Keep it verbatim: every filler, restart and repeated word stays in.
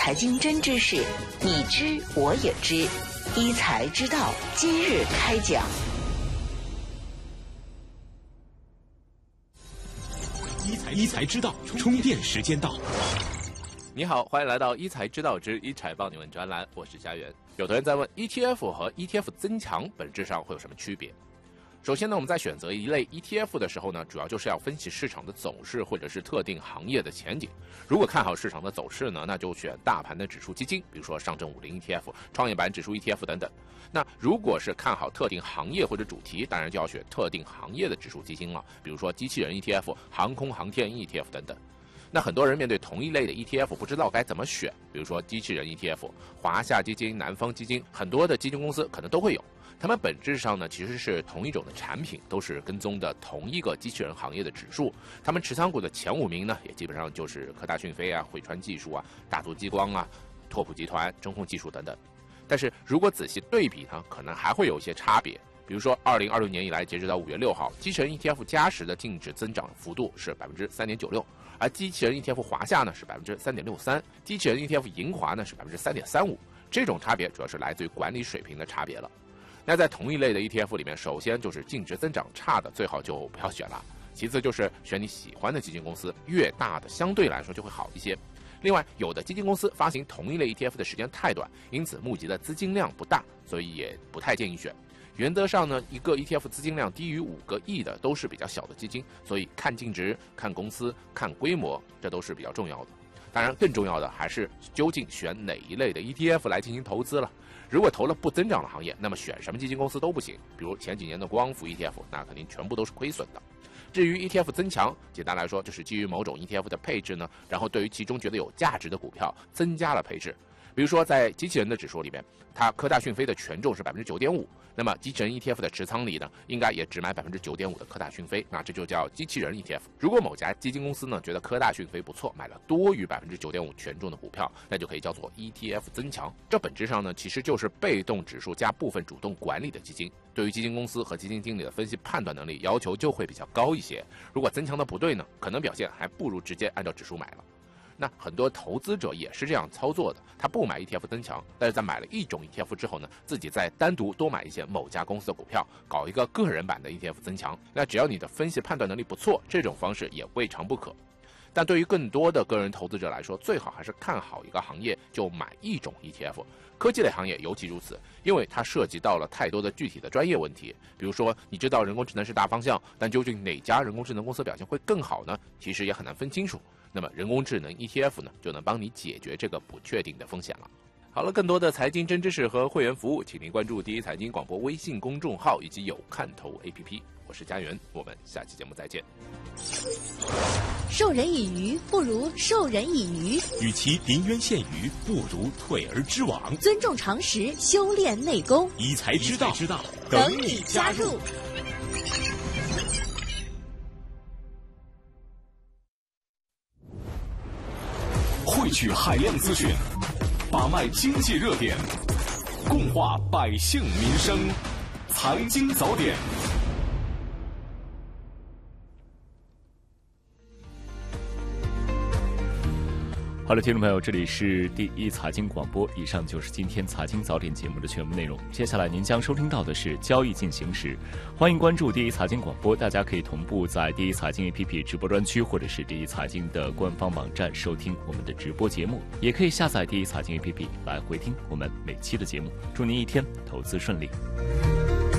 财经真知识，你知我也知，一财知道今日开讲。 一财一财知道，充电时间到。 你好，欢迎来到一财知道之一财帮你问专栏，我是佳源。有的人在问 E T F 和 E T F 增强本质上会有什么区别？首先呢，我们在选择一类 E T F 的时候呢，主要就是要分析市场的走势或者是特定行业的前景。如果看好市场的走势呢，那就选大盘的指数基金，比如说上证五零 E T F、创业板指数 E T F 等等。那如果是看好特定行业或者主题，当然就要选特定行业的指数基金了，比如说机器人 E T F、航空航天 E T F 等等。那很多人面对同一类的 E T F 不知道该怎么选，比如说机器人 E T F、华夏基金、南方基金，很多的基金公司可能都会有。它们本质上呢，其实是同一种的产品，都是跟踪的同一个机器人行业的指数。他们持仓股的前五名呢，也基本上就是科大讯飞啊、汇川技术啊、大族激光啊、拓普集团、中控技术等等。但是如果仔细对比呢，可能还会有一些差别。比如说，二零二六年以来，截止到五月六号，机器人 E T F 嘉实的净值增长幅度是百分之三点九六，而机器人 E T F 华夏呢是百分之三点六三，机器人 E T F 银华呢是百分之三点三五。这种差别主要是来自于管理水平的差别了。那在同一类的 E T F 里面，首先就是净值增长差的最好就不要选了，其次就是选你喜欢的基金公司，越大的相对来说就会好一些。另外，有的基金公司发行同一类 E T F 的时间太短，因此募集的资金量不大，所以也不太建议选。原则上呢，一个 E T F 资金量低于五个亿的都是比较小的基金，所以看净值、看公司、看规模，这都是比较重要的。当然，更重要的还是究竟选哪一类的 E T F 来进行投资了。如果投了不增长的行业，那么选什么基金公司都不行。比如前几年的光伏 E T F， 那肯定全部都是亏损的。至于 E T F 增强，简单来说就是基于某种 E T F 的配置呢，然后对于其中觉得有价值的股票增加了配置。比如说在机器人的指数里面，它科大讯飞的权重是 百分之九点五， 那么机器人 E T F 的持仓里呢，应该也只买 百分之九点五 的科大讯飞，那这就叫机器人 E T F。 如果某家基金公司呢觉得科大讯飞不错，买了多于 百分之九点五 权重的股票，那就可以叫做 E T F 增强。这本质上呢其实就是被动指数加部分主动管理的基金，对于基金公司和基金经理的分析判断能力要求就会比较高一些。如果增强的不对呢，可能表现还不如直接按照指数买了。那很多投资者也是这样操作的，他不买 E T F 增强，但是在买了一种 E T F 之后呢，自己再单独多买一些某家公司的股票，搞一个个人版的 E T F 增强。那只要你的分析判断能力不错，这种方式也未尝不可。但对于更多的个人投资者来说，最好还是看好一个行业就买一种 E T F。科技类行业尤其如此，因为它涉及到了太多的具体的专业问题。比如说，你知道人工智能是大方向，但究竟哪家人工智能公司表现会更好呢？其实也很难分清楚。那么人工智能 E T F 呢，就能帮你解决这个不确定的风险了。好了，更多的财经真知识和会员服务，请您关注第一财经广播微信公众号以及有看头 A P P。我是佳源，我们下期节目再见。 授人以鱼不如授人以渔， 与其临渊羡鱼，不如退而知网。 尊重常识，修炼内功， 一财知道，知道等你加入。 汇聚海量资讯，把脉经济热点，共话百姓民生，财经早点。好的，听众朋友，这里是第一财经广播，以上就是今天财经早点节目的全部内容。接下来您将收听到的是交易进行时，欢迎关注第一财经广播，大家可以同步在第一财经 A P P 直播专区或者是第一财经的官方网站收听我们的直播节目，也可以下载第一财经 A P P 来回听我们每期的节目。祝您一天投资顺利。